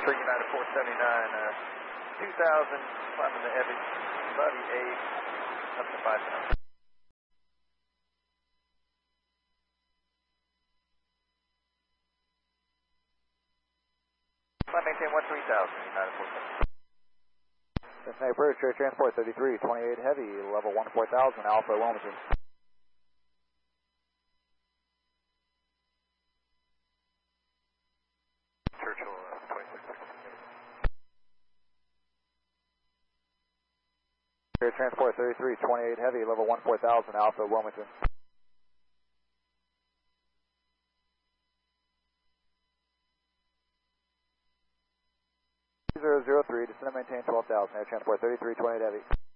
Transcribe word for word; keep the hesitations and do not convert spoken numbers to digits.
three United four seventy-nine, uh, two thousand, climbing the heavy, buddy eight, up to five thousand. I maintain one three thousand, United four seventy-nine. Cincinnati British Air Transport thirty-three twenty-eight Heavy, level one four thousand, Alpha Wilmington. Churchill, uh, twenty-six sixty. Air Transport thirty-three twenty-eight Heavy, level one four thousand, Alpha Wilmington. zero zero three, descend and maintain twelve thousand, Air Transport thirty-three twenty-eight Heavy.